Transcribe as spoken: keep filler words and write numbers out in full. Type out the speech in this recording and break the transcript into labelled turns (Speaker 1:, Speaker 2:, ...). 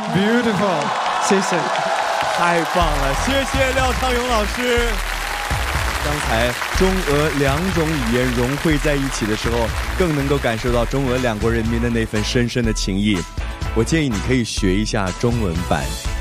Speaker 1: Beautiful， 谢谢，
Speaker 2: 太棒了，谢谢廖昌永老师。刚才中俄两种语言融汇在一起的时候，更能够感受到中俄两国人民的那份深深的情谊。我建议你可以学一下中文版，